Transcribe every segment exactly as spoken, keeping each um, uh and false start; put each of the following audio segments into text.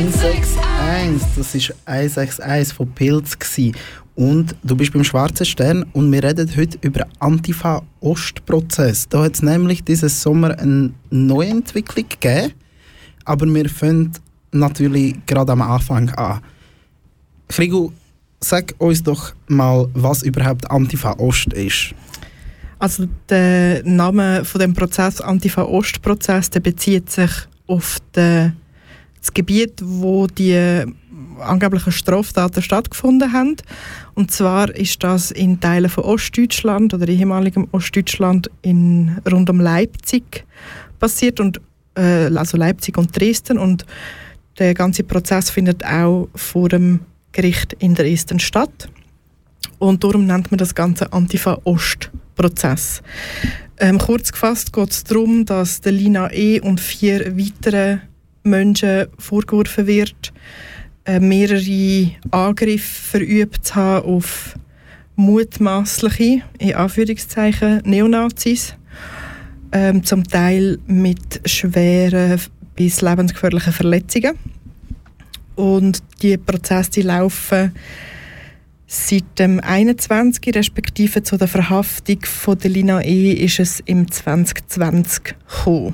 eins sechs eins, das war eins sechs eins von Pilz. Und du bist beim Schwarzen Stern und wir reden heute über den Antifa-Ost-Prozess. Da hat es nämlich diesen Sommer eine Neuentwicklung gegeben, aber wir fangen natürlich gerade am Anfang an. Krigu, sag uns doch mal, was überhaupt Antifa-Ost ist. Also der Name von dem Prozess, Antifa-Ost-Prozess, der bezieht sich auf die, das Gebiet, wo die angeblichen Straftaten stattgefunden haben. Und zwar ist das in Teilen von Ostdeutschland oder ehemaligem Ostdeutschland in, rund um Leipzig passiert, und, äh, also Leipzig und Dresden. Und der ganze Prozess findet auch vor dem Gericht in Dresden statt. Und darum nennt man das Ganze Antifa-Ost-Prozess. Ähm, kurz gefasst geht es darum, dass der Lina E. und vier weitere Menschen vorgeworfen wird, äh, mehrere Angriffe verübt zu haben auf mutmaßliche, in Anführungszeichen, Neonazis. Ähm, zum Teil mit schweren bis lebensgefährlichen Verletzungen. Und die Prozesse die laufen seit dem einundzwanzig, respektive zu der Verhaftung von der Lina E. ist es im zwanzig zwanzig gekommen.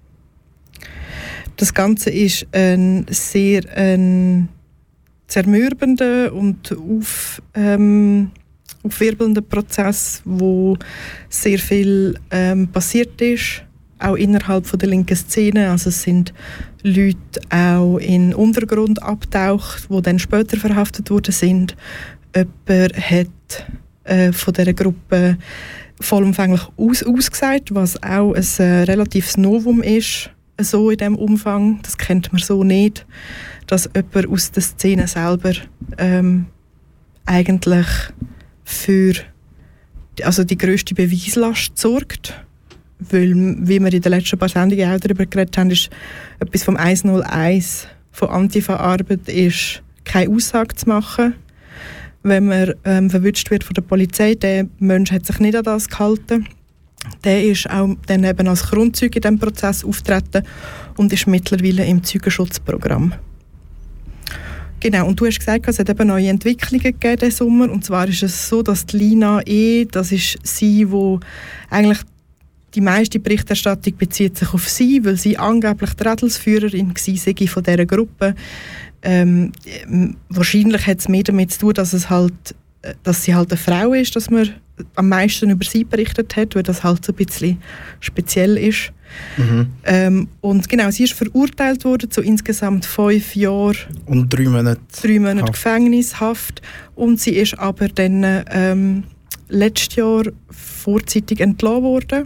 Das Ganze ist ein sehr ein zermürbender und auf, ähm, aufwirbelnder Prozess, wo sehr viel ähm, passiert ist, auch innerhalb von der linken Szene. Also es sind Leute auch in Untergrund abgetaucht, die dann später verhaftet worden sind. Jemand hat äh, von dieser Gruppe vollumfänglich aus, ausgesagt, was auch ein äh, relatives Novum ist, so in diesem Umfang. Das kennt man so nicht, dass jemand aus der Szene selber ähm, eigentlich für also die grösste Beweislast sorgt. Weil, wie wir in den letzten paar Sendungen auch darüber geredet haben, ist etwas vom eins null eins von Antifa-Arbeit ist, keine Aussage zu machen. Wenn man ähm, verwünscht wird von der Polizei, der Mensch hat sich nicht an das gehalten. Der ist auch dann eben als Kronzeuge in diesem Prozess auftreten und ist mittlerweile im Zeugenschutzprogramm. Genau, und du hast gesagt, es hat eben neue Entwicklungen gegeben diesen Sommer. Und zwar ist es so, dass die Lina E., das ist sie, die eigentlich die meiste Berichterstattung bezieht sich auf sie, weil sie angeblich die Rädelsführerin war von dieser Gruppe. Ähm, wahrscheinlich hat es mehr damit zu tun, dass, es halt, dass sie halt eine Frau ist, dass man am meisten über sie berichtet hat, weil das halt so ein bisschen speziell ist. Mhm. Ähm, und genau, sie ist verurteilt worden zu insgesamt fünf Jahren und drei Monate, drei Monate Gefängnishaft. Und sie ist aber dann ähm, letztes Jahr vorzeitig entlassen worden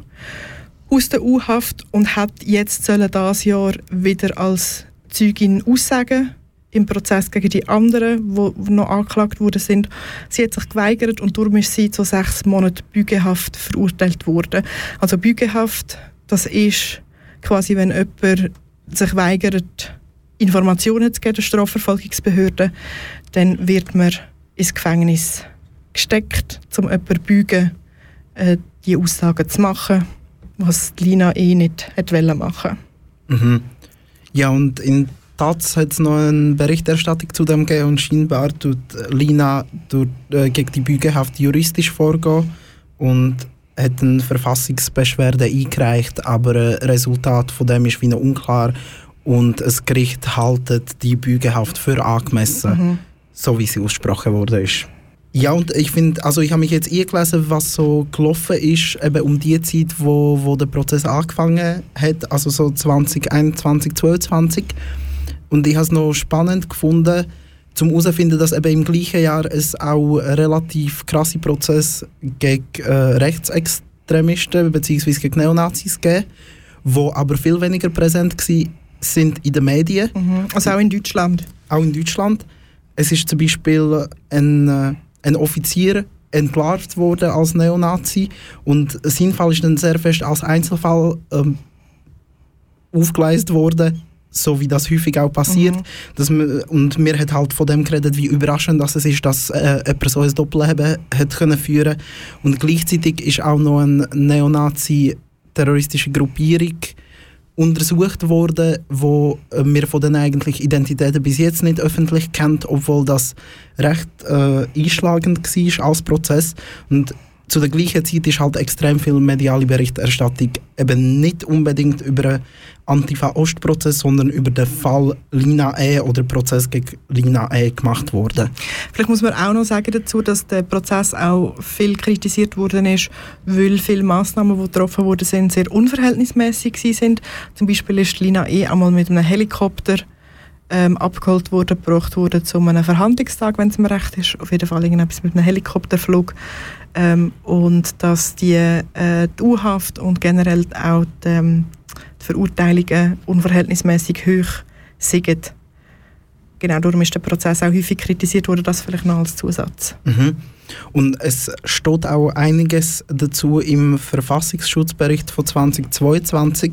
aus der U-Haft und hat jetzt sollen dieses Jahr wieder als Zeugin aussagen im Prozess gegen die anderen, die noch angeklagt worden sind. Sie hat sich geweigert und darum ist sie zu sechs Monaten Bügehaft verurteilt worden. Also Bügehaft, das ist quasi, wenn jemand sich weigert, Informationen zu geben der Strafverfolgungsbehörde, dann wird man ins Gefängnis gesteckt, um jemanden zu bügen, äh, die Aussagen zu machen, was Lina eh nicht hätte machen wollen. Mhm. Ja, und in Taz hat es noch eine Berichterstattung zu dem gegeben und scheinbar tut Lina durch, äh, gegen die Bügehaft juristisch vorgehen und hat eine Verfassungsbeschwerde eingereicht, aber ein Resultat von dem ist wie noch unklar und das Gericht haltet die Bügehaft für angemessen, mhm. so wie sie ausgesprochen wurde ist. Ja, und ich finde, also ich habe mich jetzt eingelesen, was so gelaufen ist, eben um die Zeit, wo, wo der Prozess angefangen hat, also so zwanzig einundzwanzig, zweiundzwanzig. Und ich habe es noch spannend gefunden, zum herauszufinden, dass eben im gleichen Jahr es auch relativ krasse Prozesse gegen äh, Rechtsextremisten bzw. gegen Neonazis gegeben, die aber viel weniger präsent waren sind in den Medien. Mhm. Also auch in Deutschland? Auch in Deutschland. Es ist zum Beispiel ein, ein Offizier entlarvt worden als Neonazi und sein Fall ist dann sehr fest als Einzelfall ähm, aufgeleistet worden, so wie das häufig auch passiert. Mhm. Dass man, und mir hat halt von dem geredet, wie überraschend dass es ist, dass äh, jemand so ein Doppelleben hat können führen. Und gleichzeitig ist auch noch eine Neonazi-terroristische Gruppierung untersucht worden, wo wir von den eigentlich Identitäten bis jetzt nicht öffentlich kennt, obwohl das recht äh, einschlagend war als Prozess. Und zu der gleichen Zeit ist halt extrem viel mediale Berichterstattung eben nicht unbedingt über einen Antifa-Ost-Prozess, sondern über den Fall Lina E. oder den Prozess gegen Lina E. gemacht worden. Vielleicht muss man auch noch sagen dazu, dass der Prozess auch viel kritisiert worden ist, weil viele Massnahmen, die getroffen worden sind, sehr unverhältnismäßig sind. Zum Beispiel ist Lina E. einmal mit einem Helikopter ähm, abgeholt worden, gebracht worden zu einem Verhandlungstag, wenn es mir recht ist. Auf jeden Fall irgendetwas mit einem Helikopterflug. Ähm, und dass die, äh, die U-Haft und generell auch die, ähm, die Verurteilungen unverhältnismäßig hoch sind. Genau, darum ist der Prozess auch häufig kritisiert worden, das vielleicht noch als Zusatz. Mhm. Und es steht auch einiges dazu im Verfassungsschutzbericht von zweitausendzweiundzwanzig.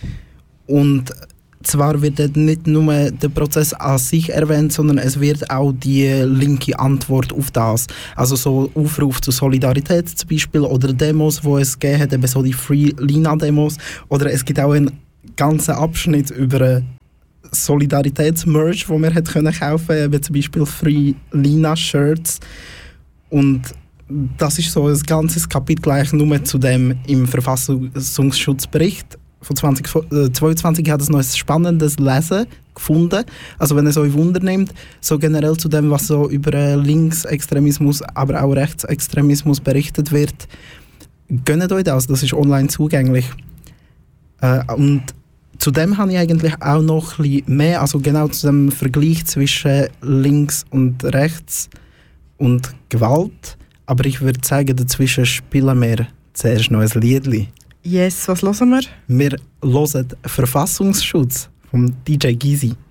Und zwar wird dort nicht nur der Prozess an sich erwähnt, sondern es wird auch die linke Antwort auf das. Also so Aufruf zur Solidarität zum Beispiel oder Demos, die es gegeben hat, eben so die Free Lina-Demos. Oder es gibt auch einen ganzen Abschnitt über einen Solidaritätsmerch, den man hat können kaufen, eben zum Beispiel Free Lina-Shirts. Und das ist so ein ganzes Kapitel eigentlich nur zu dem im Verfassungsschutzbericht. Von zweitausendzweiundzwanzig hat es noch ein spannendes Lesen gefunden. Also wenn es euch Wunder nimmt, so generell zu dem, was so über Linksextremismus, aber auch Rechtsextremismus berichtet wird, gönnt euch das, das ist online zugänglich. Äh, und zu dem habe ich eigentlich auch noch ein bisschen mehr, also genau zu dem Vergleich zwischen links und rechts und Gewalt. Aber ich würde sagen, dazwischen spielen wir zuerst noch ein Liedli. Yes, was hören wir? Wir hören Verfassungsschutz vom D J Gysi.